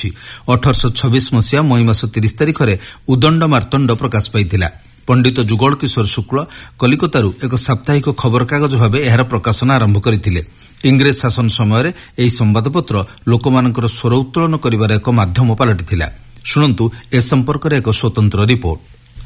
କରାଯାଉଛି। 1826 ମସିହା ମଇ ମାସ 30 ତାରିଖରେ ଉଦଣ୍ଡ ମାର୍ତ୍ତଣ୍ଡ ପ୍ରକାଶ ପାଇଥିଲା। ପଣ୍ଡିତ ଯୁଗଳ କିଶୋର ଶୁକ୍ଳ କଲିକତାରୁ ଏକ ସାପ୍ତାହିକ ଖବରକାଗଜ ଭାବେ ଏହାର ପ୍ରକାଶନ ଆରମ୍ଭ କରିଥିଲେ। ଇଂରେଜ ଶାସନ ସମୟରେ ଏହି ସମ୍ବାଦପତ୍ର ଲୋକମାନଙ୍କର ସ୍ୱର ଉତ୍ତୋଳନ କରିବାର ଏକ ମାଧ୍ୟମ ପାଲଟିଥିଲା। ଶୁଣନ୍ତୁ ଏ ସମ୍ପର୍କରେ ଏକ ସ୍ୱତନ୍ତ୍ର ରିପୋର୍ଟ।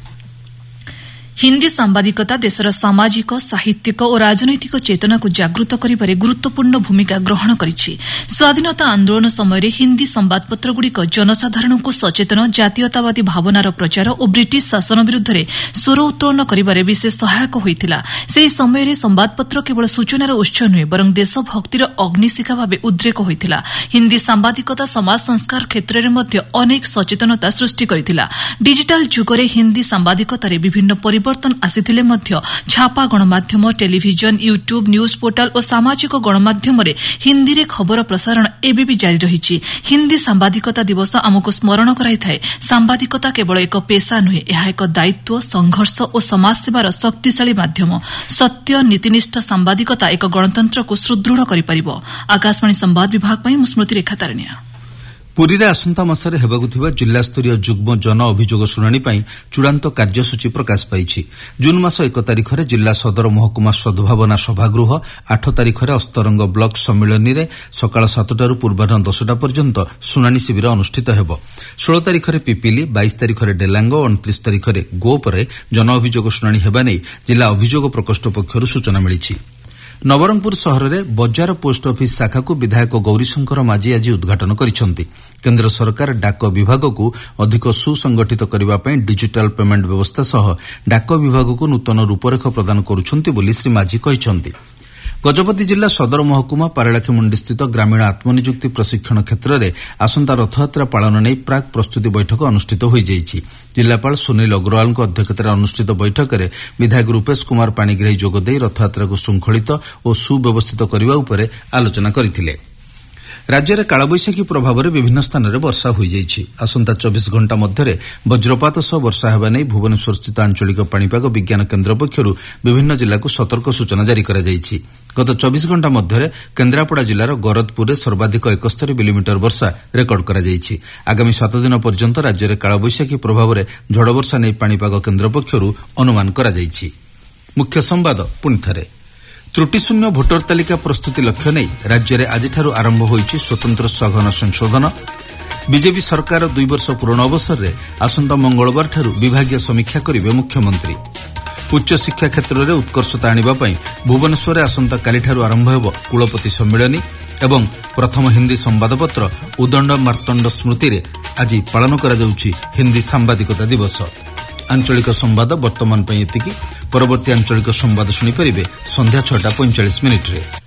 ହିନ୍ଦୀ ସାମ୍ବାଦିକତା ଦେଶର ସାମାଜିକ ସାହିତ୍ୟିକ ଓ ରାଜନୈତିକ ଚେତନାକୁ ଜାଗୃତ କରିବାରେ ଗୁରୁତ୍ୱପୂର୍ଣ୍ଣ ଭୂମିକା ଗ୍ରହଣ କରିଛି। ସ୍ୱାଧୀନତା ଆନ୍ଦୋଳନ ସମୟରେ ହିନ୍ଦୀ ସମ୍ବାଦପତ୍ରଗୁଡ଼ିକ ଜନସାଧାରଣଙ୍କୁ ସଚେତନ ଜାତୀୟତାବାଦୀ ଭାବନାର ପ୍ରଚାର ଓ ବ୍ରିଟିଶ ଶାସନ ବିରୁଦ୍ଧରେ ସ୍ୱର ଉତ୍ତୋଳନ କରିବାରେ ବିଶେଷ ସହାୟକ ହୋଇଥିଲା। ସେହି ସମୟରେ ସମ୍ବାଦପତ୍ର କେବଳ ସୂଚନାର ଉତ୍ସ ନୁହେଁ ବରଂ ଦେଶଭକ୍ତିର ଅଗ୍ନିଶିଖା ଭାବେ ଉଦ୍ରେକ ହୋଇଥିଲା। ହିନ୍ଦୀ ସାମ୍ବାଦିକତା ସମାଜ ସଂସ୍କାର କ୍ଷେତ୍ରରେ ମଧ୍ୟ ଅନେକ ସଚେତନତା ସୃଷ୍ଟି କରିଥିଲା। ଡିଜିଟାଲ ଯୁଗରେ ହିନ୍ଦୀ ସାମ୍ବାଦିକତାରେ ବିଭିନ୍ନ ପରିବର୍ତ୍ତନ ଆସିଥିଲେ ମଧ୍ୟ ଛାପା ଗଣମାଧ୍ୟମ, ଟେଲିଭିଜନ, ୟୁଟ୍ୟୁବ୍, ନ୍ୟୁଜ୍ ପୋର୍ଟାଲ ଓ ସାମାଜିକ ଗଣମାଧ୍ୟମରେ ହିନ୍ଦୀରେ ଖବର ପ୍ରସାରଣ ଏବେ ବି ଜାରି ରହିଛି। ହିନ୍ଦୀ ସାମ୍ବାଦିକତା ଦିବସ ଆମକୁ ସ୍ମରଣ କରାଇଥାଏ ସାମ୍ବାଦିକତା କେବଳ ଏକ ପେସା ନୁହେଁ, ଏହା ଏକ ଦାୟିତ୍ୱ, ସଂଘର୍ଷ ଓ ସମାଜସେବାର ଶକ୍ତିଶାଳୀ ମାଧ୍ୟମ। ସତ୍ୟ ନୀତିନିଷ୍ଠ ସାମ୍ବାଦିକତା ଏକ ଗଣତନ୍ତ୍ରକୁ ସୁଦୃଢ଼ କରିପାରିବ। ଆକାଶବାଣୀ ସମ୍ବାଦ ବିଭାଗ ପାଇଁ ମୁଁ ସ୍ମୃତି ରେଖା ତାରିଣିଆ। ପୁରୀରେ ଆସନ୍ତା ମାସରେ ହେବାକୁ ଥିବା ଜିଲ୍ଲାସ୍ତରୀୟ ଯୁଗ୍ମ ଜନ ଅଭିଯୋଗ ଶୁଣାଣି ପାଇଁ ଚୂଡ଼ାନ୍ତ କାର୍ଯ୍ୟସୂଚୀ ପ୍ରକାଶ ପାଇଛି। ଜୁନ୍ ମାସ 1 ତାରିଖରେ ଜିଲ୍ଲା ସଦର ମହକୁମା ସଦ୍ଭାବନା ସଭାଗୃହ, 8 ତାରିଖରେ ଅସ୍ତରଙ୍ଗ ବ୍ଲକ ସମ୍ମିଳନୀରେ ସକାଳ 7ଟାରୁ ପୂର୍ବାହ୍ନ 10ଟା ପର୍ଯ୍ୟନ୍ତ ଶୁଣାଣି ଶିବିର ଅନୁଷ୍ଠିତ ହେବ। 16 ତାରିଖରେ ପିପିଲି, 22 ତାରିଖରେ ଡେଲାଙ୍ଗ ଓ 29 ତାରିଖରେ ଗୋପରେ ଜନ ଅଭିଯୋଗ ଶୁଣାଣି ହେବା ନେଇ ଜିଲ୍ଲା ଅଭିଯୋଗ ପ୍ରକୋଷ୍ଠ ପକ୍ଷରୁ ସୂଚନା ମିଳିଛି। ନବରଙ୍ଗପୁର ସହରରେ ବଜାର ପୋଷ୍ଟ ଅଫିସ୍ ଶାଖାକୁ ବିଧାୟକ ଗୌରୀଶଙ୍କର ମାଝୀ ଆଜି ଉଦ୍ଘାଟନ କରିଛନ୍ତି। କେନ୍ଦ୍ର ସରକାର ଡାକ ବିଭାଗକୁ ଅଧିକ ସୁସଂଗଠିତ କରିବା ପାଇଁ ଡିଜିଟାଲ ପେମେଣ୍ଟ ବ୍ୟବସ୍ଥା ସହ ଡାକ ବିଭାଗକୁ ନୂତନ ରୂପରେଖ ପ୍ରଦାନ କରୁଛନ୍ତି ବୋଲି ଶ୍ରୀ ମାଝୀ କହିଛନ୍ତି। ଗଜପତି ଜିଲ୍ଲା ସଦର ମହକୁମା ପାରଳାଖେମୁଣ୍ଡିସ୍ଥିତ ଗ୍ରାମୀଣ ଆତ୍ମନିଯୁକ୍ତି ପ୍ରଶିକ୍ଷଣ କ୍ଷେତ୍ରରେ ଆସନ୍ତା ରଥଯାତ୍ରା ପାଳନ ନେଇ ପ୍ରାକ୍ ପ୍ରସ୍ତୁତି ବୈଠକ ଅନୁଷ୍ଠିତ ହୋଇଯାଇଛି। ଜିଲ୍ଲାପାଳ ସୁନୀଲ ଅଗ୍ରୱାଲଙ୍କ ଅଧ୍ୟକ୍ଷତାରେ ଅନୁଷ୍ଠିତ ବୈଠକରେ ବିଧାୟକ ରୂପେଶ କୁମାର ପାଣିଗ୍ରାହୀ ଯୋଗଦେଇ ରଥଯାତ୍ରାକୁ ଶୃଙ୍ଖଳିତ ଓ ସୁବ୍ୟବସ୍ଥିତ କରିବା ଉପରେ ଆଲୋଚନା କରିଥିଲେ। ରାଜ୍ୟରେ କାଳବୈଶାଖୀ ପ୍ରଭାବରେ ବିଭିନ୍ନ ସ୍ଥାନରେ ବର୍ଷା ହୋଇଯାଇଛି। ଆସନ୍ତା 24 ଘଣ୍ଟା ମଧ୍ୟରେ ବଜ୍ରପାତ ସହ ବର୍ଷା ହେବା ନେଇ ଭୁବନେଶ୍ୱରସ୍ଥିତ ଆଞ୍ଚଳିକ ପାଣିପାଗ ବିଜ୍ଞାନ କେନ୍ଦ୍ର ପକ୍ଷରୁ ବିଭିନ୍ନ ଜିଲ୍ଲାକୁ ସତର୍କ ସୂଚନା ଜାରି କରାଯାଇଛି। ଗତ 24 ଘଣ୍ଟା ମଧ୍ୟରେ କେନ୍ଦ୍ରାପଡ଼ା ଜିଲ୍ଲାର ଗରଦପୁରରେ ସର୍ବାଧିକ 71 ମିଲିମିଟର ବର୍ଷା ରେକର୍ଡ କରାଯାଇଛି। ଆଗାମୀ 7 ଦିନ ପର୍ଯ୍ୟନ୍ତ ରାଜ୍ୟରେ କାଳବୈଶାଖୀ ପ୍ରଭାବରେ ଝଡ଼ବର୍ଷା ନେଇ ପାଣିପାଗ କେନ୍ଦ୍ର ପକ୍ଷରୁ ଅନୁମାନ କରାଯାଇଛି। ମୁଖ୍ୟ ସମ୍ବାଦ ପୁଣିଥରେ। ତ୍ରୁଟିଶୂନ୍ୟ ଭୋଟର ତାଲିକା ପ୍ରସ୍ତୁତି ଲକ୍ଷ୍ୟ ନେଇ ରାଜ୍ୟରେ ଆଜିଠାରୁ ଆରମ୍ଭ ହୋଇଛି ସ୍ୱତନ୍ତ୍ର ସଘନ ସଂଶୋଧନ। ବିଜେପି ସରକାର 2 ବର୍ଷ ପୂରଣ ଅବସରରେ ଆସନ୍ତା ମଙ୍ଗଳବାରଠାରୁ ବିଭାଗୀୟ ସମୀକ୍ଷା କରିବେ ମୁଖ୍ୟମନ୍ତ୍ରୀ। ଉଚ୍ଚଶିକ୍ଷା କ୍ଷେତ୍ରରେ ଉତ୍କର୍ଷତା ଆଣିବା ପାଇଁ ଭୁବନେଶ୍ୱରରେ ଆସନ୍ତାକାଲିଠାରୁ ଆରମ୍ଭ ହେବ କୁଳପତି ସମ୍ମିଳନୀ ଏବଂ ପ୍ରଥମ ହିନ୍ଦୀ ସମ୍ବାଦପତ୍ର ଉଦଣ୍ଡ ମାର୍ତ୍ତଣ୍ଡ ସ୍ମୃତିରେ ଆଜି ପାଳନ କରାଯାଉଛି ହିନ୍ଦୀ ସାମ୍ବାଦିକତା ଦିବସ। ଆଞ୍ଚଳିକ ସମ୍ବାଦ ବର୍ତ୍ତମାନ ପାଇଁ ଏତିକି। ପରବର୍ତ୍ତୀ ଆଞ୍ଚଳିକ ସମ୍ବାଦ ଶୁଣିପାରିବେ ସନ୍ଧ୍ୟା 6:45